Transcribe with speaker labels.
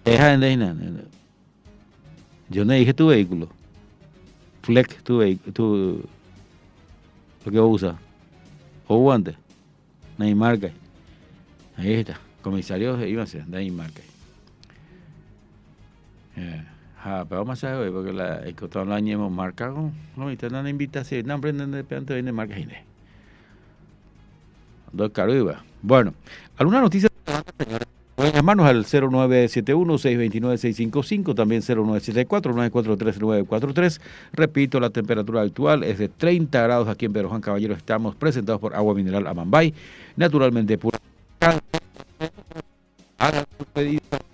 Speaker 1: Deja de yo no dije tu vehículo. Flex, tu lo que vos usas. O guantes. No hay marca. Ahí está. Comisario iba a ser, no hay marca. Pero vamos a ver, porque el que todo el año hemos marcado, no, y te dan invitación, no, aprenden de pronto viene marca Gine. Dos caros iba. Bueno, ¿alguna noticia? Pueden llamarnos al 0971-629-655, también 0974-943-943. Repito, la temperatura actual es de 30 grados aquí en Pedro Juan Caballero. Estamos presentados por Agua Mineral Amambay, naturalmente pura. Hagan su pedido